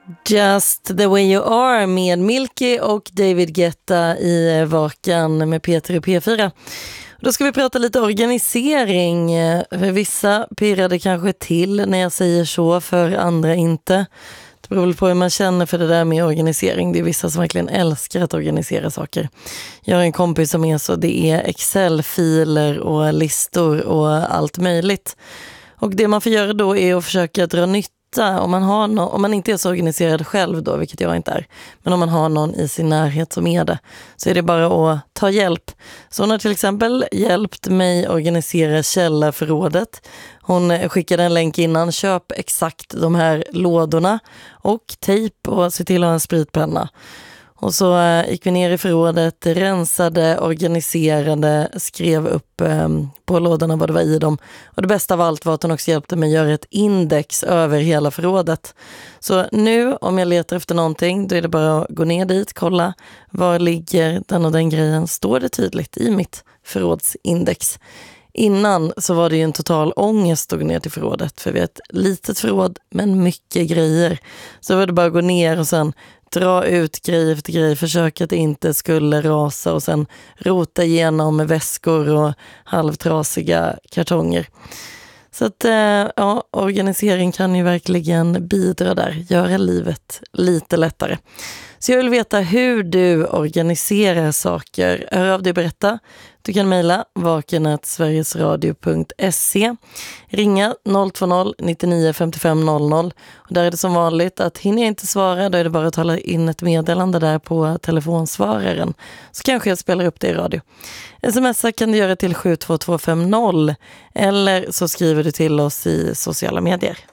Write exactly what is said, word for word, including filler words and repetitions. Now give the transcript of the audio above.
Just the way you are med Milky och David Guetta i Vakan med Peter i P fyra. Då ska vi prata lite organisering. För vissa pirrade kanske till när jag säger så, för andra inte. Det beror väl på hur man känner för det där med organisering. Det är vissa som verkligen älskar att organisera saker. Jag har en kompis som är så, det är Excel-filer och listor och allt möjligt. Och det man får göra då är att försöka dra nytta. Om man, har no- om man inte är så organiserad själv då, vilket jag inte är, men om man har någon i sin närhet som är det, så är det bara att ta hjälp. Så hon har till exempel hjälpt mig organisera källarförrådet. Hon skickade en länk innan, köp exakt de här lådorna och tejp och se till att ha en spritpenna. Och så äh, gick vi ner i förrådet, rensade, organiserade, skrev upp äh, på lådorna vad det var i dem. Och det bästa av allt var att hon också hjälpte mig göra ett index över hela förrådet. Så nu om jag letar efter någonting, då är det bara att gå ner dit, kolla var ligger den och den grejen. Står det tydligt i mitt förrådsindex. Innan så var det ju en total ångest att gå ner till förrådet. För vi har ett litet förråd men mycket grejer. Så var det bara att gå ner och sen dra ut grej efter grej, försöka att det inte skulle rasa och sen rota igenom med väskor och halvtrasiga kartonger. Så att ja, organisering kan ju verkligen bidra där, göra livet lite lättare. Så jag vill veta hur du organiserar saker. Hör av dig och berätta. Du kan mejla vaken snabel-a sverigesradio punkt se. Ringa noll två noll nittionio femtiofem noll noll. Och där är det som vanligt att hinner jag inte svara, då är det bara att tala in ett meddelande där på telefonsvararen. Så kanske jag spelar upp det i radio. Smsa kan du göra till sju två två fem noll eller så skriver du till oss i sociala medier.